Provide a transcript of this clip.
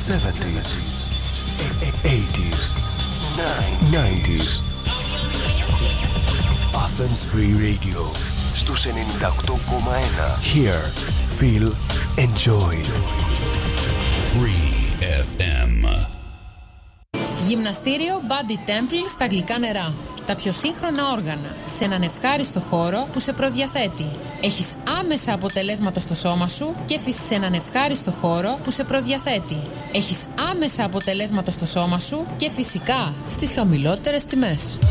70s, 80s, 90s. Athens Free Radio στους 98,1. Hear, feel, enjoy. Free FM. Γυμναστήριο Body Temple στα γλυκά νερά. Τα πιο σύγχρονα όργανα σε έναν ευχάριστο χώρο που σε προδιαθέτει. Έχεις άμεσα αποτελέσματα στο σώμα σου και φυσικά σε έναν ευχάριστο χώρο που σε προδιαθέτει. Έχεις άμεσα αποτελέσματα στο σώμα σου και φυσικά στις χαμηλότερες τιμές.